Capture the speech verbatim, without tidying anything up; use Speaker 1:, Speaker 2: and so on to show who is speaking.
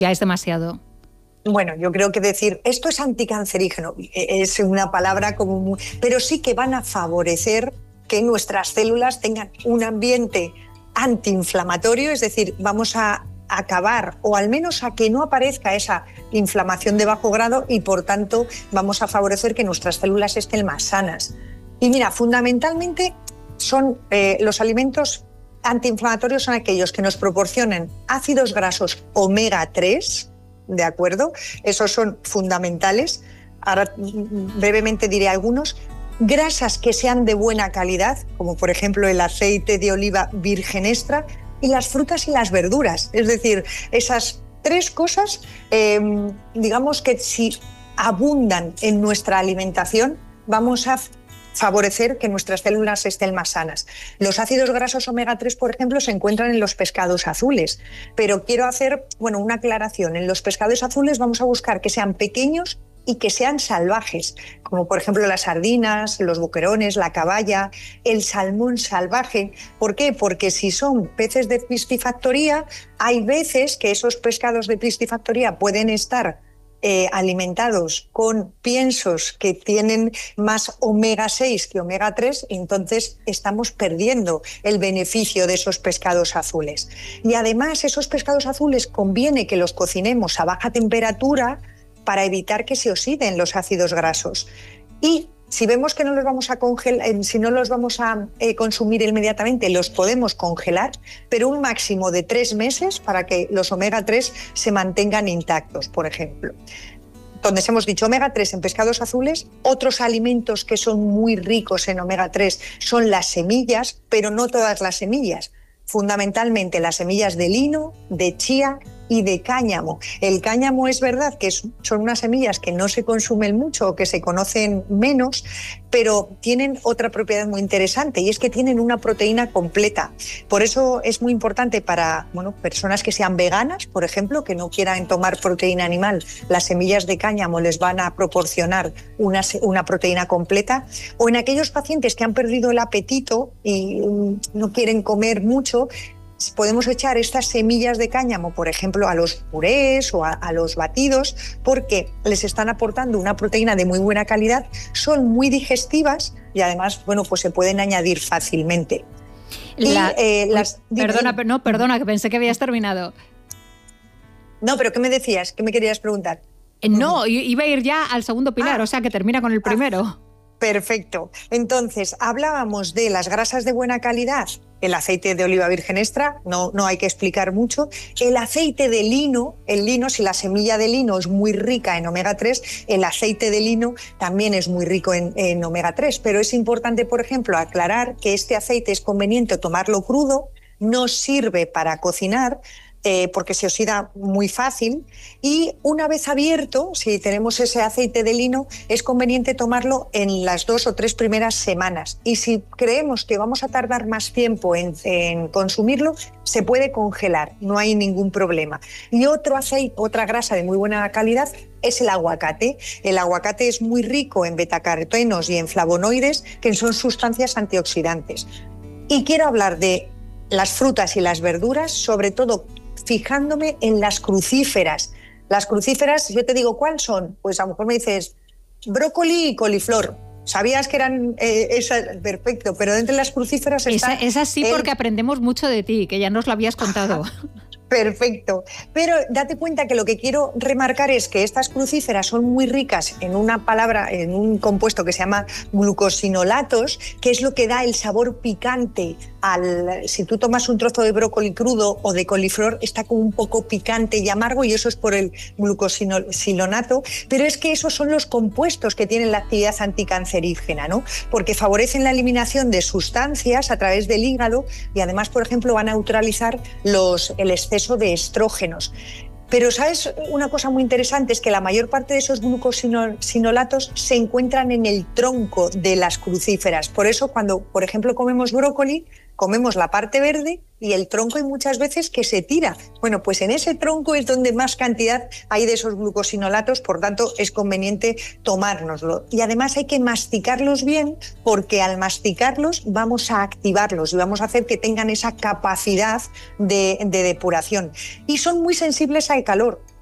Speaker 1: ya es demasiado.
Speaker 2: Bueno, yo creo que decir esto es anticancerígeno es una palabra como muy... Pero sí que van a favorecer que nuestras células tengan un ambiente antiinflamatorio, es decir, vamos a acabar o al menos a que no aparezca esa inflamación de bajo grado y por tanto vamos a favorecer que nuestras células estén más sanas. Y mira, fundamentalmente son eh, los alimentos antiinflamatorios son aquellos que nos proporcionen ácidos grasos omega tres, ¿de acuerdo? Esos son fundamentales. Ahora brevemente diré algunos. Grasas que sean de buena calidad, como por ejemplo el aceite de oliva virgen extra, y las frutas y las verduras. Es decir, esas tres cosas, eh, digamos que si abundan en nuestra alimentación, vamos a favorecer que nuestras células estén más sanas. Los ácidos grasos omega tres, por ejemplo, se encuentran en los pescados azules, pero quiero hacer, bueno, una aclaración. En los pescados azules vamos a buscar que sean pequeños y que sean salvajes, como por ejemplo las sardinas, los boquerones, la caballa, el salmón salvaje. ¿Por qué? Porque si son peces de piscifactoría, hay veces que esos pescados de piscifactoría pueden estar eh, alimentados con piensos que tienen más omega seis que omega tres, y entonces estamos perdiendo el beneficio de esos pescados azules. Y además esos pescados azules conviene que los cocinemos a baja temperatura para evitar que se oxiden los ácidos grasos. Y si vemos que no los vamos a congelar, si no los vamos a eh, consumir inmediatamente, los podemos congelar, pero un máximo de tres meses para que los omega tres se mantengan intactos, por ejemplo. Entonces hemos dicho omega tres en pescados azules. Otros alimentos que son muy ricos en omega tres son las semillas, pero no todas las semillas. Fundamentalmente las semillas de lino, de chía y de cáñamo. El cáñamo es verdad que es, son unas semillas que no se consumen mucho o que se conocen menos, pero tienen otra propiedad muy interesante y es que tienen una proteína completa. Por eso es muy importante para bueno, personas que sean veganas, por ejemplo, que no quieran tomar proteína animal. Las semillas de cáñamo les van a proporcionar una, una proteína completa. O en aquellos pacientes que han perdido el apetito y no quieren comer mucho, podemos echar estas semillas de cáñamo, por ejemplo, a los purés o a, a los batidos, porque les están aportando una proteína de muy buena calidad, son muy digestivas y además, bueno, pues se pueden añadir fácilmente.
Speaker 1: La, y, eh, las, perdona, dime, no, perdona, que pensé que habías terminado.
Speaker 2: No, pero ¿qué me decías? ¿Qué me querías preguntar?
Speaker 1: No, iba a ir ya al segundo pilar, ah, o sea, que termina con el primero.
Speaker 2: Ah, perfecto. Entonces, hablábamos de las grasas de buena calidad. El aceite de oliva virgen extra, no, no hay que explicar mucho. El aceite de lino, el lino, si la semilla de lino es muy rica en omega tres, el aceite de lino también es muy rico en, en omega tres. Pero es importante, por ejemplo, aclarar que este aceite es conveniente tomarlo crudo, no sirve para cocinar, Eh, porque se oxida muy fácil, y una vez abierto, si tenemos ese aceite de lino, es conveniente tomarlo en las dos o tres primeras semanas, y si creemos que vamos a tardar más tiempo en, en consumirlo, se puede congelar, no hay ningún problema. Y otro aceite, otra grasa de muy buena calidad es el aguacate. El aguacate es muy rico en betacarotenos y en flavonoides, que son sustancias antioxidantes. Y quiero hablar de las frutas y las verduras, sobre todo fijándome en las crucíferas. Las crucíferas, yo te digo, ¿cuáles son? Pues a lo mejor me dices brócoli y coliflor. ¿Sabías que eran eh, esas? Perfecto, pero entre las crucíferas está...
Speaker 1: Esa, esa sí, el... porque aprendemos mucho de ti, que ya nos lo habías contado.
Speaker 2: Perfecto, pero date cuenta que lo que quiero remarcar es que estas crucíferas son muy ricas en una palabra, en un compuesto que se llama glucosinolatos, que es lo que da el sabor picante al... Si tú tomas un trozo de brócoli crudo o de coliflor, está como un poco picante y amargo, y eso es por el glucosilonato, pero es que esos son los compuestos que tienen la actividad anticancerígena, ¿no? Porque favorecen la eliminación de sustancias a través del hígado y además, por ejemplo, van a neutralizar los, el exceso de estrógenos. Pero ¿sabes una cosa muy interesante? Es que la mayor parte de esos glucosinolatos se encuentran en el tronco de las crucíferas. Por eso cuando, por ejemplo, comemos brócoli, comemos la parte verde y el tronco hay muchas veces que se tira. Bueno, pues en ese tronco es donde más cantidad hay de esos glucosinolatos, por tanto es conveniente tomárnoslo. Y además hay que masticarlos bien, porque al masticarlos vamos a activarlos y vamos a hacer que tengan esa capacidad de, de depuración. Y son muy sensibles al calor.